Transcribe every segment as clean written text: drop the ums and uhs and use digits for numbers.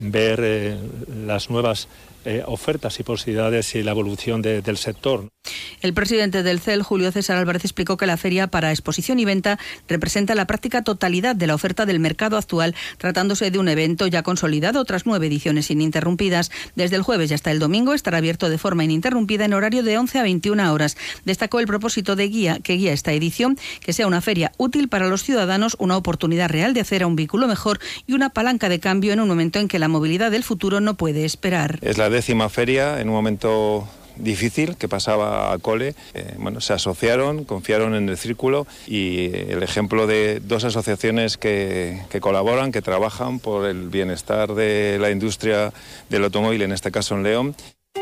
ver las nuevas ofertas y posibilidades y la evolución del sector. El presidente del CEL, Julio César Álvarez, explicó que la feria para exposición y venta representa la práctica totalidad de la oferta del mercado actual, tratándose de un evento ya consolidado tras 9 ediciones ininterrumpidas. Desde el jueves y hasta el domingo estará abierto de forma ininterrumpida en horario de 11 a 21 horas. Destacó el propósito que guía esta edición, que sea una feria útil para los ciudadanos, una oportunidad real de hacer a un vehículo mejor y una palanca de cambio en un momento en que la movilidad del futuro no puede esperar. Es la 10ª feria en un momento difícil que pasaba a cole. Se asociaron, confiaron en el Círculo y el ejemplo de 2 asociaciones que colaboran, que trabajan por el bienestar de la industria del automóvil, en este caso en León.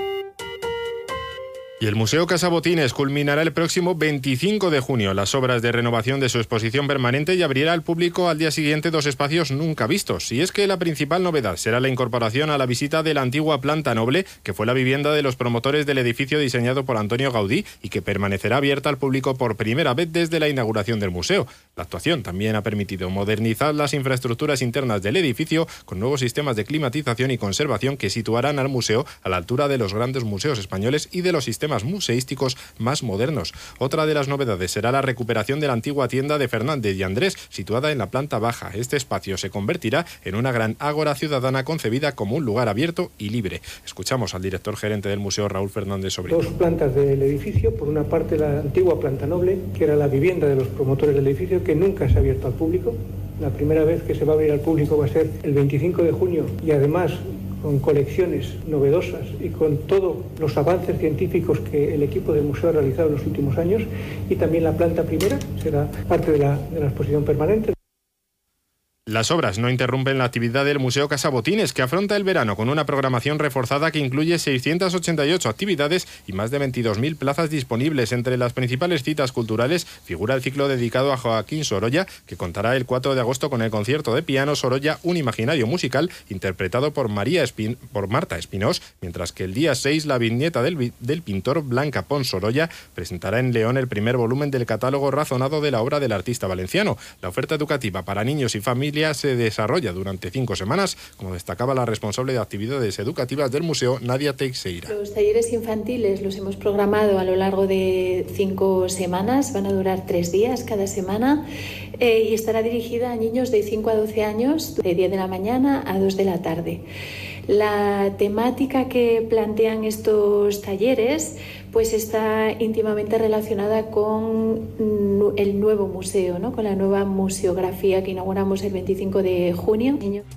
Y el Museo Casa Botines culminará el próximo 25 de junio las obras de renovación de su exposición permanente y abrirá al público al día siguiente 2 espacios nunca vistos. Y es que la principal novedad será la incorporación a la visita de la antigua planta noble, que fue la vivienda de los promotores del edificio diseñado por Antonio Gaudí y que permanecerá abierta al público por primera vez desde la inauguración del museo. La actuación también ha permitido modernizar las infraestructuras internas del edificio con nuevos sistemas de climatización y conservación que situarán al museo a la altura de los grandes museos españoles y de los sistemas museísticos más modernos. Otra de las novedades será la recuperación de la antigua tienda de Fernández y Andrés, situada en la planta baja. Este espacio se convertirá en una gran ágora ciudadana concebida como un lugar abierto y libre. Escuchamos al director gerente del museo, Raúl Fernández Sobrino. 2 plantas del edificio, por una parte la antigua planta noble, que era la vivienda de los promotores del edificio, que nunca se ha abierto al público. La primera vez que se va a abrir al público va a ser el 25 de junio y además con colecciones novedosas y con todos los avances científicos que el equipo del museo ha realizado en los últimos años, y también la planta primera será parte de la exposición permanente. Las obras no interrumpen la actividad del Museo Casa Botines, que afronta el verano con una programación reforzada que incluye 688 actividades y más de 22.000 plazas disponibles. Entre las principales citas culturales figura el ciclo dedicado a Joaquín Sorolla, que contará el 4 de agosto con el concierto de piano Sorolla, un imaginario musical, interpretado por Marta Espinós, mientras que el día 6 la bisnieta del pintor Blanca Pons Sorolla presentará en León el primer volumen del catálogo razonado de la obra del artista valenciano. La oferta educativa para niños y familias se desarrolla durante 5 semanas, como destacaba la responsable de actividades educativas del museo, Nadia Teixeira. Los talleres infantiles los hemos programado a lo largo de 5 semanas, van a durar 3 días cada semana y estará dirigida a niños de 5 a 12 años, de 10 de la mañana a 2 de la tarde. La temática que plantean estos talleres pues está íntimamente relacionada con el nuevo museo, ¿no? Con la nueva museografía que inauguramos el 25 de junio.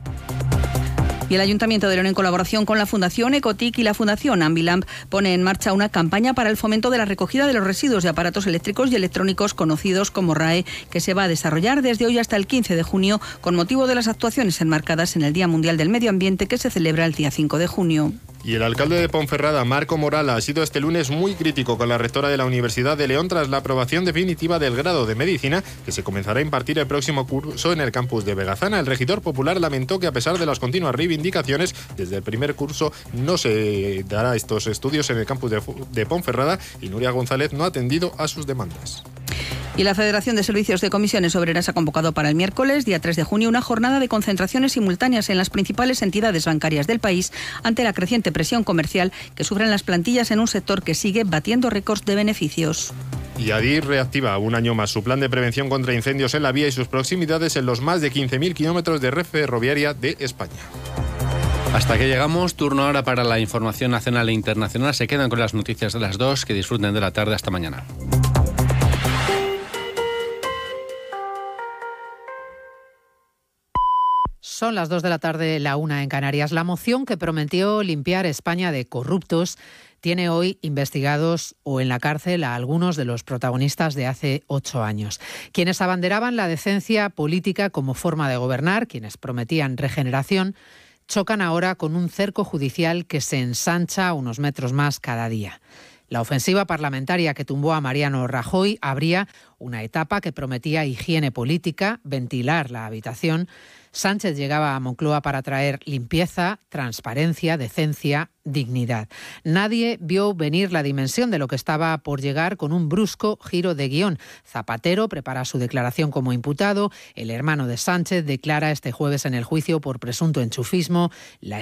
Y el Ayuntamiento de León, en colaboración con la Fundación Ecotic y la Fundación Ambilamp, pone en marcha una campaña para el fomento de la recogida de los residuos de aparatos eléctricos y electrónicos conocidos como RAE, que se va a desarrollar desde hoy hasta el 15 de junio con motivo de las actuaciones enmarcadas en el Día Mundial del Medio Ambiente, que se celebra el día 5 de junio. Y el alcalde de Ponferrada, Marco Morala, ha sido este lunes muy crítico con la rectora de la Universidad de León tras la aprobación definitiva del grado de Medicina, que se comenzará a impartir el próximo curso en el campus de Vegazana. El regidor popular lamentó que, a pesar de las continuas reivindicaciones, desde el primer curso no se dará estos estudios en el campus de Ponferrada, y Nuria González no ha atendido a sus demandas. Y la Federación de Servicios de Comisiones Obreras ha convocado para el miércoles, día 3 de junio, una jornada de concentraciones simultáneas en las principales entidades bancarias del país ante la creciente presión comercial que sufren las plantillas en un sector que sigue batiendo récords de beneficios. Y Adif reactiva un año más su plan de prevención contra incendios en la vía y sus proximidades en los más de 15.000 kilómetros de red ferroviaria de España. Hasta que llegamos, turno ahora para la información nacional e internacional. Se quedan con las noticias de las 2, que disfruten de la tarde. Hasta mañana. Son las 2 de la tarde, la 1 en Canarias. La moción que prometió limpiar España de corruptos tiene hoy investigados o en la cárcel a algunos de los protagonistas de hace 8 años. Quienes abanderaban la decencia política como forma de gobernar, quienes prometían regeneración, chocan ahora con un cerco judicial que se ensancha unos metros más cada día. La ofensiva parlamentaria que tumbó a Mariano Rajoy abría una etapa que prometía higiene política, ventilar la habitación, Sánchez llegaba a Moncloa para traer limpieza, transparencia, decencia, dignidad. Nadie vio venir la dimensión de lo que estaba por llegar con un brusco giro de guión. Zapatero prepara su declaración como imputado, el hermano de Sánchez declara este jueves en el juicio por presunto enchufismo, la